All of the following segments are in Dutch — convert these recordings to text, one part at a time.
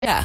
Ja.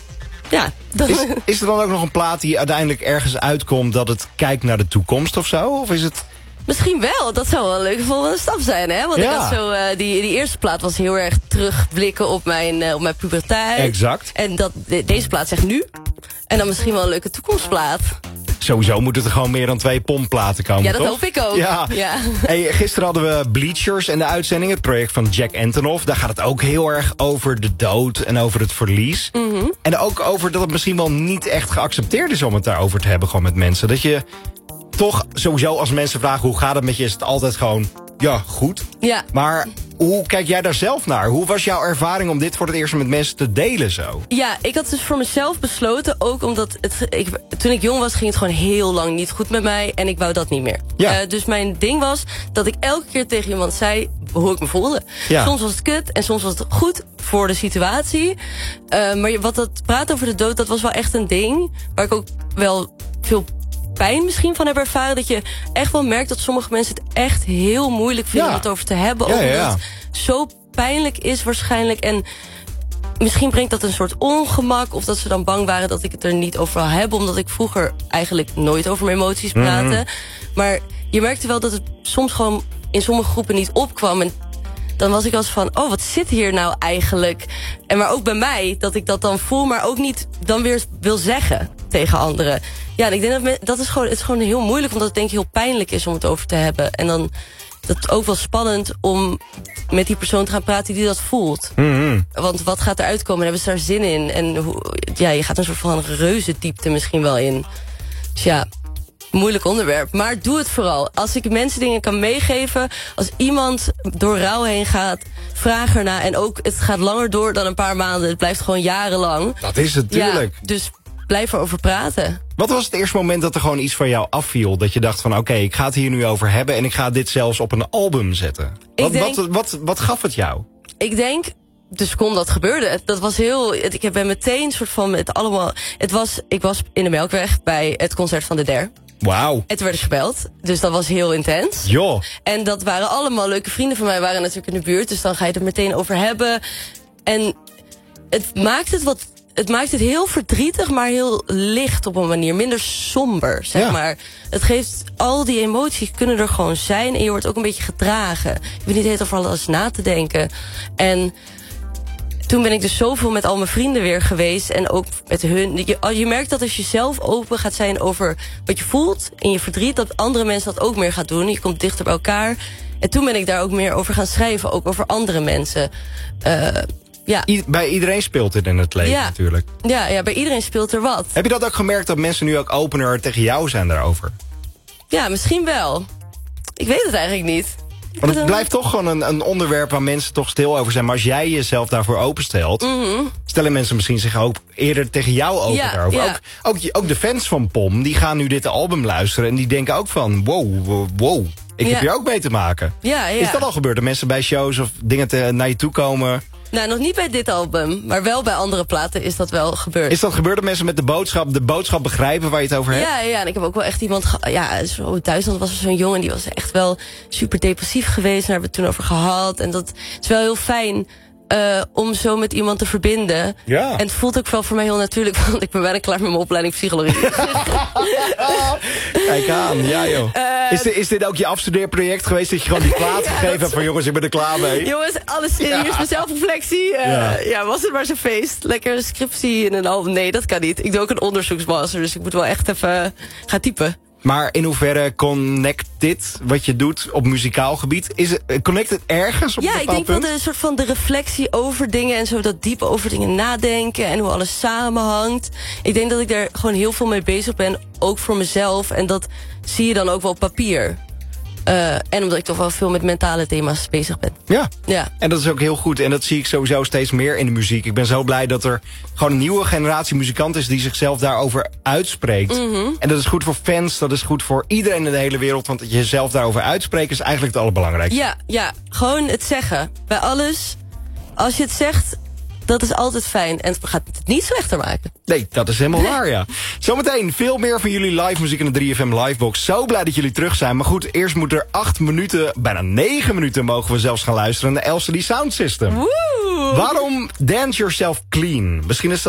Is er dan ook nog een plaat die uiteindelijk ergens uitkomt dat het kijkt naar de toekomst of zo? Of is het... Misschien wel, dat zou wel een leuke volgende stap zijn, hè? Want ik had zo, die eerste plaat was heel erg terugblikken op mijn puberteit. Exact. En deze plaat zegt nu. En dan misschien wel een leuke toekomstplaat. Sowieso moeten er gewoon meer dan 2 pomplaten komen, ja, dat toch? hoop ik ook. Ja. Hey, gisteren hadden we Bleachers en de uitzending, het project van Jack Antonoff. Daar gaat het ook heel erg over de dood en over het verlies. Mm-hmm. En ook over dat het misschien wel niet echt geaccepteerd is om het daarover te hebben gewoon met mensen. Dat je toch sowieso als mensen vragen hoe gaat het met je, is het altijd gewoon, ja, goed. Ja. Maar hoe kijk jij daar zelf naar? Hoe was jouw ervaring om dit voor het eerst met mensen te delen zo? Ja, ik had dus voor mezelf besloten, ook omdat toen ik jong was, ging het gewoon heel lang niet goed met mij. En ik wou dat niet meer. Ja. Dus mijn ding was dat ik elke keer tegen iemand zei hoe ik me voelde. Ja. Soms was het kut en soms was het goed voor de situatie. Maar wat dat praten over de dood, dat was wel echt een ding waar ik ook wel veel pijn misschien van heb ervaren. Dat je echt wel merkt dat sommige mensen het echt heel moeilijk vinden om het over te hebben. Ook omdat het zo pijnlijk is waarschijnlijk. En misschien brengt dat een soort ongemak. Of dat ze dan bang waren dat ik het er niet over wil hebben. Omdat ik vroeger eigenlijk nooit over mijn emoties praatte. Mm-hmm. Maar je merkte wel dat het soms gewoon in sommige groepen niet opkwam. En dan was ik als van, oh, wat zit hier nou eigenlijk? En maar ook bij mij, dat ik dat dan voel, maar ook niet dan weer wil zeggen tegen anderen. Ja, en ik denk dat het is gewoon heel moeilijk, omdat het denk ik heel pijnlijk is om het over te hebben. En dan dat is ook wel spannend om met die persoon te gaan praten die dat voelt. Mm-hmm. Want wat gaat er uitkomen? Hebben ze daar zin in? En je gaat een soort van reuzendiepte misschien wel in. Dus ja, moeilijk onderwerp. Maar doe het vooral. Als ik mensen dingen kan meegeven, als iemand door rouw heen gaat, vraag erna. En ook, het gaat langer door dan een paar maanden. Het blijft gewoon jarenlang. Dat is het, tuurlijk. Ja, dus blijf erover praten. Wat was het eerste moment dat er gewoon iets van jou afviel? Dat je dacht van, oké, ik ga het hier nu over hebben en ik ga dit zelfs op een album zetten. Wat gaf het jou? Ik denk, de seconde dat gebeurde, dat was heel. Ik ben meteen soort van met allemaal. Ik was in de Melkweg bij het concert van de Der. Wauw. En toen werd ik gebeld, dus dat was heel intens. Joh. En dat waren allemaal leuke vrienden van mij, waren natuurlijk in de buurt, dus dan ga je het er meteen over hebben. En het maakt het heel verdrietig, maar heel licht op een manier. Minder somber, zeg maar. Het geeft al die emoties, kunnen er gewoon zijn. En je wordt ook een beetje gedragen. Je bent niet heel over alles na te denken. En toen ben ik dus zoveel met al mijn vrienden weer geweest. En ook met hun. Je merkt dat als je zelf open gaat zijn over wat je voelt in je verdriet, dat andere mensen dat ook meer gaan doen. Je komt dichter bij elkaar. En toen ben ik daar ook meer over gaan schrijven. Ook over andere mensen. Ja. Bij iedereen speelt dit in het leven natuurlijk. Ja, bij iedereen speelt er wat. Heb je dat ook gemerkt dat mensen nu ook opener tegen jou zijn daarover? Ja, misschien wel. Ik weet het eigenlijk niet. Want het blijft toch gewoon een onderwerp waar mensen toch stil over zijn. Maar als jij jezelf daarvoor openstelt, stellen mensen misschien zich ook eerder tegen jou open daarover. Ja. Ook de fans van POM, die gaan nu dit album luisteren en die denken ook van, wow. Ik heb hier ook mee te maken. Ja. Is dat al gebeurd? Dat mensen bij shows of dingen naar je toe komen? Nou, nog niet bij dit album, maar wel bij andere platen is dat wel gebeurd. Is dat gebeurd dat mensen met de boodschap begrijpen waar je het over hebt? Ja, en ik heb ook wel echt iemand. Zo in Duitsland was er zo'n jongen, die was echt wel super depressief geweest. Daar hebben we het toen over gehad. En dat is wel heel fijn om zo met iemand te verbinden. Ja. En het voelt ook wel voor mij heel natuurlijk, want ik ben bijna klaar met mijn opleiding psychologie. Kijk aan, ja joh. Is dit ook je afstudeerproject geweest, dat je gewoon die plaat gegeven hebt van jongens, ik ben er klaar mee? Jongens, alles serieus, mijn zelfreflectie. Was het maar zo'n feest. Lekker een scriptie in een album. Nee, dat kan niet. Ik doe ook een onderzoeksmaster, dus ik moet wel echt even gaan typen. Maar in hoeverre connect dit, wat je doet op muzikaal gebied? Connect het ergens op een bepaald punt? Ja, ik denk wel een soort van de reflectie over dingen en zo dat diep over dingen nadenken en hoe alles samenhangt. Ik denk dat ik daar gewoon heel veel mee bezig ben, ook voor mezelf. En dat zie je dan ook wel op papier. En omdat ik toch wel veel met mentale thema's bezig ben. Ja. En dat is ook heel goed. En dat zie ik sowieso steeds meer in de muziek. Ik ben zo blij dat er gewoon een nieuwe generatie muzikanten is die zichzelf daarover uitspreekt. Mm-hmm. En dat is goed voor fans, dat is goed voor iedereen in de hele wereld. Want dat je jezelf daarover uitspreekt is eigenlijk het allerbelangrijkste. Ja, gewoon het zeggen. Bij alles, als je het zegt, dat is altijd fijn. En het gaat het niet slechter maken. Nee, dat is helemaal waar, ja. Zometeen veel meer van jullie live muziek in de 3FM Livebox. Zo blij dat jullie terug zijn. Maar goed, eerst moet er 8 minuten, bijna 9 minuten mogen we zelfs gaan luisteren naar LCD Sound System. Woe! Waarom dance yourself clean? Misschien is